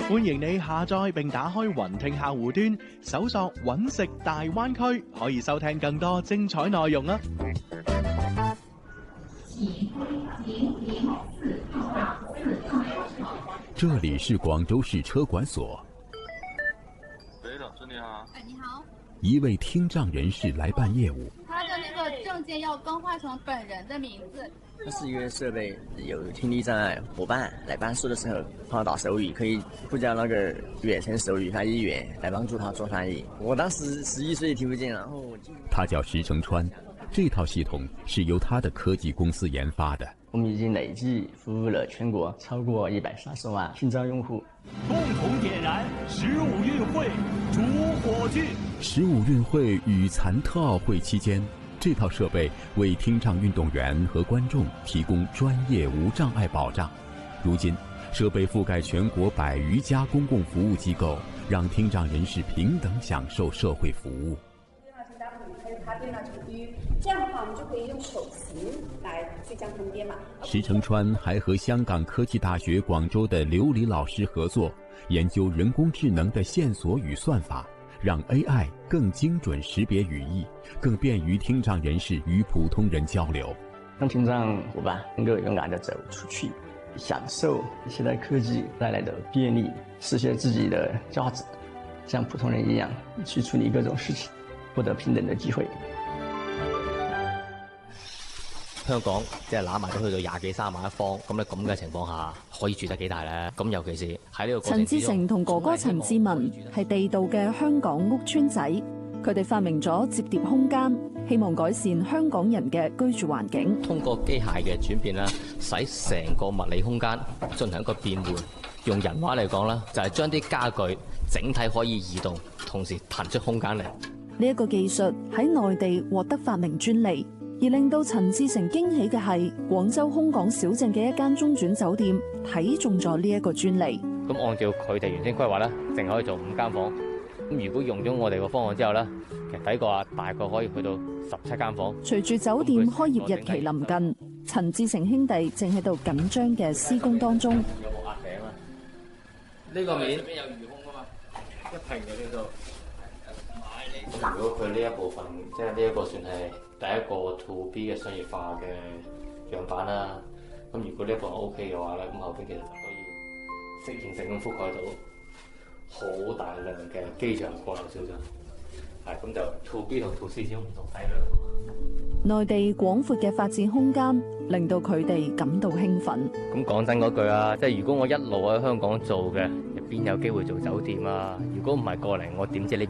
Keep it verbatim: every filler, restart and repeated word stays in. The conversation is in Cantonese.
歡迎你下載並打開雲聽客戶端，搜索揾食大灣區，可以收聽更多精彩內容啊！ 這裡是廣州市車管所。 喂，老師你好。 哎，你好。 一位聽障人士來辦業務。 他的那個證件要更換成本人的名字。 這是一個設備，有聽力障礙夥伴來辦事的時候，幫他打手語，可以呼叫那個遠程手語翻譯員來幫助他做翻譯。我當時十一歲聽不見，然後我就他叫石成川，這套系統是由他的科技公司研發的。 我們已經累計服務了全國超過一百三十萬聽障用戶。 共同點燃十五運會主火炬。 十五運會與殘特奧會期間，這套設備為聽障運動員和觀眾提供專業無障礙保障。如今，設備覆蓋全國百餘家公共服務機構，讓聽障人士平等享受社會服務。 這樣的話，我們就可以用手型來去將它們編碼。 石成川還和香港科技大學廣州的劉禮老師合作，研究人工智能的線索與算法，讓 A I 更精準識別語義，更便於聽障人士與普通人交流。 讓聽障夥伴能夠勇敢地走出去，享受現代科技帶來的便利，實現自己的價值，像普通人一樣去處理各種事情，獲得平等的機會。 香港即係攬埋都去到廿幾三萬一方，咁咧咁嘅情況下，可以住得幾大咧？咁尤其是喺呢個過程之中， 陳志成同哥哥陳志文係地道嘅香港屋邨仔，佢哋發明咗摺疊空間，希望改善香港人嘅居住環境。 通過機械嘅轉變啦，使成個物理空間進行一個變換。用人話嚟講啦，就係將啲家具整體可以移動，同時騰出空間嚟。 呢一個技術喺內地獲得發明專利。而令到陳志成驚喜嘅係，廣州空港小鎮嘅一間中轉酒店睇中咗呢一個專利。 咁按照佢哋原先規劃咧，淨可以做五間房。咁如果用咗我哋個方案之後咧，其實睇過啊，大概可以去到十七間房。 隨住酒店開業日期臨近，陳志成兄弟正喺度緊張嘅施工當中。 有冇壓頂啊？呢個面上面有魚空啊嘛，一平嘅呢度。如果佢呢一部分，即係呢一個算係第一個 to B 嘅商業化嘅樣板啦。咁如果呢一部分 OK 嘅話咧，咁後邊其實就可以適應性咁覆蓋到好大量嘅機場過流小鎮。係咁就 to B 同 to C 先唔同體量。 內地廣闊嘅發展空間令到佢哋感到興奮。 咁講真嗰句啊，即係如果我一路喺香港做嘅，邊有機會做酒店啊？如果唔係過嚟，我點知呢？